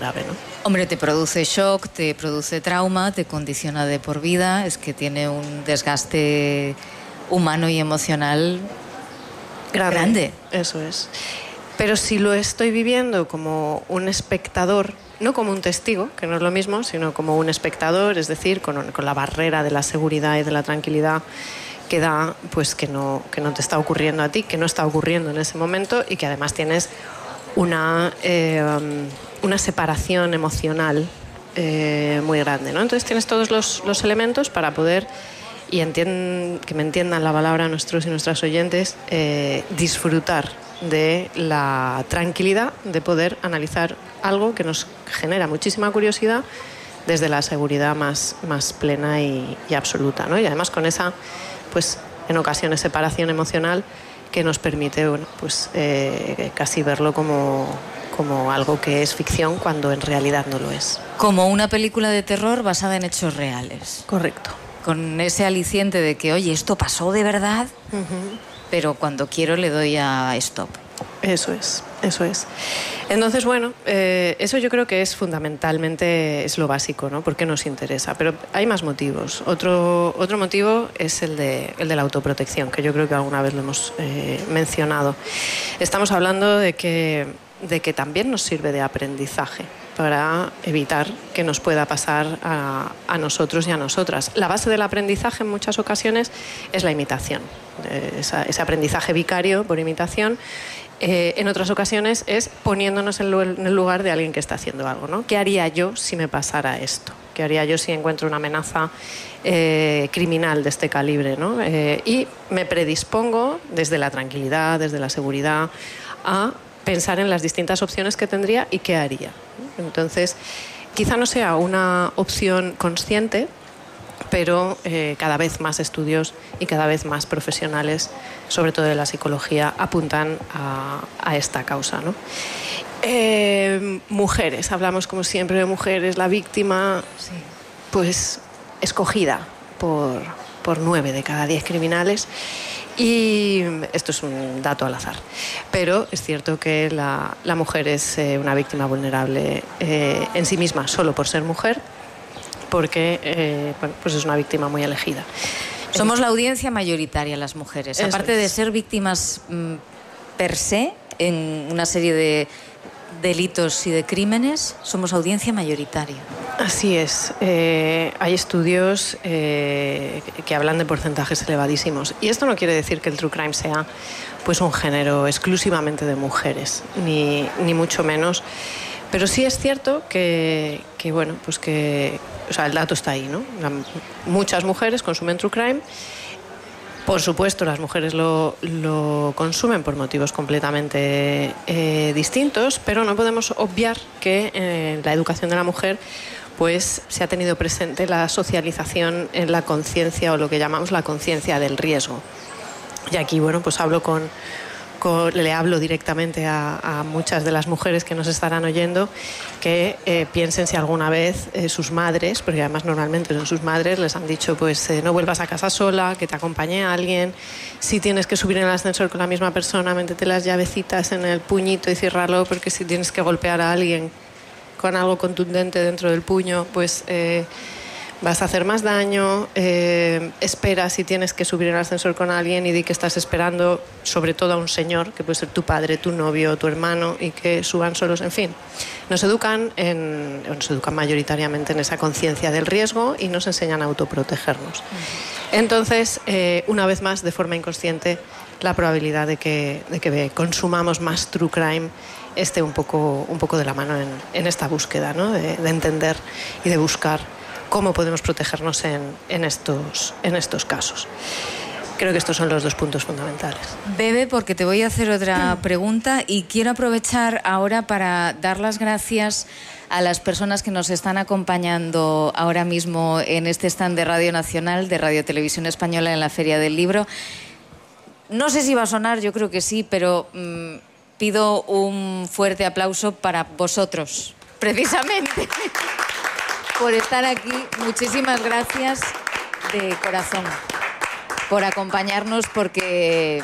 grave, ¿no? Hombre, te produce shock, te produce trauma, te condiciona de por vida, es que tiene un desgaste humano y emocional grande. Eso es. Pero si lo estoy viviendo como un espectador, no como un testigo, que no es lo mismo, sino como un espectador, es decir, con la barrera de la seguridad y de la tranquilidad que da, pues que no te está ocurriendo a ti, que no está ocurriendo en ese momento y que además tienes una separación emocional muy grande, ¿no? Entonces tienes todos los elementos para poder, y que me entiendan la palabra nuestros y nuestras oyentes, disfrutar de la tranquilidad de poder analizar algo que nos genera muchísima curiosidad desde la seguridad más plena y absoluta, ¿no? Y además con esa, pues en ocasiones, separación emocional que nos permite, bueno, pues casi verlo como algo que es ficción cuando en realidad no lo es. Como una película de terror basada en hechos reales. Correcto. Con ese aliciente de que, oye, esto pasó de verdad, pero cuando quiero le doy a stop. Eso es. Entonces, bueno, eso yo creo que es fundamentalmente, es lo básico, ¿no? Porque nos interesa. Pero hay más motivos. Otro motivo es el de la autoprotección, que yo creo que alguna vez lo hemos mencionado. Estamos hablando de que también nos sirve de aprendizaje para evitar que nos pueda pasar a nosotros y a nosotras. La base del aprendizaje en muchas ocasiones es la imitación, ese aprendizaje vicario por imitación. En otras ocasiones es poniéndonos en el lugar de alguien que está haciendo algo, ¿no? ¿Qué haría yo si me pasara esto? ¿Qué haría yo si encuentro una amenaza criminal de este calibre, ¿no? Y me predispongo desde la tranquilidad, desde la seguridad, a pensar en las distintas opciones que tendría y qué haría. Entonces, quizá no sea una opción consciente, pero cada vez más estudios y cada vez más profesionales, sobre todo de la psicología, apuntan a esta causa, ¿no? Mujeres, hablamos como siempre de mujeres, la víctima, sí, pues escogida por 9 de cada 10 criminales. Y esto es un dato al azar, pero es cierto que la mujer es una víctima vulnerable en sí misma, solo por ser mujer, porque bueno, pues es una víctima muy elegida. Somos la audiencia mayoritaria, las mujeres. Eso aparte de ser víctimas per se, en una serie de delitos y de crímenes, somos audiencia mayoritaria. Así es. Hay estudios que hablan de porcentajes elevadísimos. Y esto no quiere decir que el true crime sea pues un género exclusivamente de mujeres, ni mucho menos. Pero sí es cierto que bueno, pues que, o sea, el dato está ahí, ¿no? Muchas mujeres consumen true crime. Por supuesto, las mujeres lo consumen por motivos completamente distintos, pero no podemos obviar que en la educación de la mujer pues se ha tenido presente la socialización en la conciencia, o lo que llamamos la conciencia del riesgo. Y aquí, bueno, pues le hablo directamente a muchas de las mujeres que nos estarán oyendo, que piensen si alguna vez sus madres, porque además normalmente son sus madres, les han dicho pues no vuelvas a casa sola, que te acompañe alguien, si tienes que subir en el ascensor con la misma persona, métete las llavecitas en el puñito y ciérralo, porque si tienes que golpear a alguien con algo contundente dentro del puño, pues vas a hacer más daño. Espera si tienes que subir en el ascensor con alguien y di que estás esperando, sobre todo a un señor, que puede ser tu padre, tu novio, tu hermano, y que suban solos. En fin, nos educan mayoritariamente en esa conciencia del riesgo y nos enseñan a autoprotegernos. Entonces, una vez más, de forma inconsciente, la probabilidad de que consumamos más true crime esté un poco de la mano en esta búsqueda, ¿no? de entender y de buscar cómo podemos protegernos en estos casos. Creo que estos son los 2 puntos fundamentales. Bebe, porque te voy a hacer otra pregunta y quiero aprovechar ahora para dar las gracias a las personas que nos están acompañando ahora mismo en este stand de Radio Nacional, de Radio Televisión Española, en la Feria del Libro. No sé si va a sonar, yo creo que sí, pero pido un fuerte aplauso para vosotros, precisamente. Por estar aquí. Muchísimas gracias de corazón por acompañarnos, porque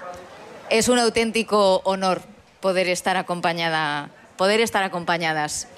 es un auténtico honor poder estar acompañadas